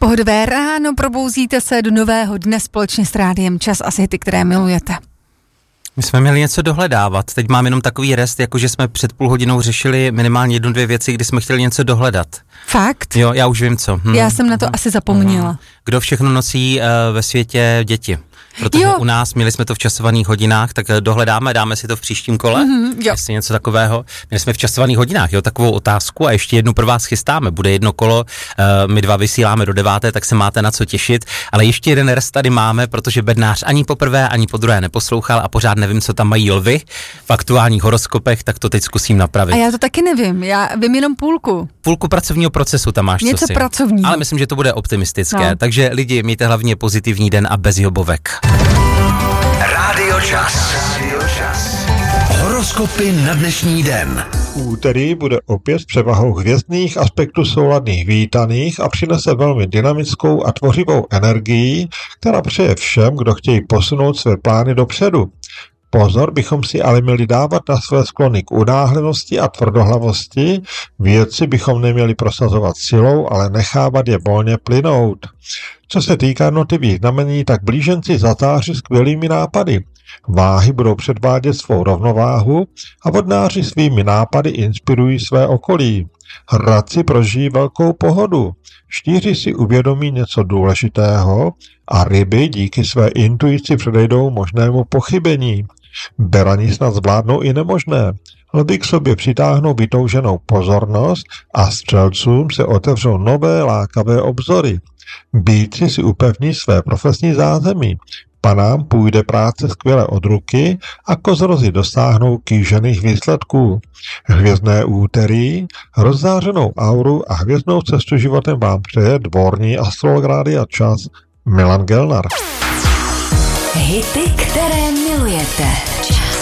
Pohodové ráno, probouzíte se do nového dne společně s Rádiem Čas a hity, které milujete. My jsme měli něco dohledávat, teď mám jenom takový rest, jakože jsme před půl hodinou řešili minimálně 1-2 věci, kdy jsme chtěli něco dohledat. Fakt? Jo, já už vím co. Já jsem na to asi zapomněla. Kdo všechno nosí ve světě děti? Protože u nás, měli jsme to v časovaných hodinách, tak dohledáme, dáme si to v příštím kole, jestli něco takového. Měli jsme v časovaných hodinách, takovou otázku a ještě jednu pro vás chystáme. Bude jedno kolo, my 2 vysíláme do 9, tak se máte na co těšit, ale ještě jeden rest tady máme, protože bednář ani poprvé, ani podruhé neposlouchal a pořád nevím, co tam mají lvy v aktuálních horoskopech, tak to teď zkusím napravit. A já to taky nevím, já vím jenom půlku. Půlku pracovního procesu tam máš něco pracovního. Ale myslím, že to bude optimistické, takže lidi, mějte hlavně pozitivní den a bez jobovek. Rádio Čas. Horoskopy na dnešní den. Úterý bude opět s převahou hvězdných aspektů souladných vítaných a přinese velmi dynamickou a tvořivou energii, která přeje všem, kdo chtějí posunout své plány dopředu. Pozor bychom si ale měli dávat na své sklony k unáhlenosti a tvrdohlavosti, věci bychom neměli prosazovat silou, ale nechávat je volně plynout. Co se týká jednotlivých znamení, tak blíženci zatáří skvělými nápady. Váhy budou předvádět svou rovnováhu a vodnáři svými nápady inspirují své okolí. Hradci prožijí velkou pohodu. Štíři si uvědomí něco důležitého a ryby díky své intuici předejdou možnému pochybení. Berani snad zvládnou i nemožné. Lvy k sobě přitáhnou vytouženou pozornost a střelcům se otevřou nové lákavé obzory. Býci si upevní své profesní zázemí. Panám půjde práce skvěle od ruky a kozorozy dosáhnou kýžených výsledků. Hvězdné úterý, rozzářenou auru a hvězdnou cestu životem vám přeje dvorní astrolog Rádia Čas Milan Gelnar. Hity, které milujete.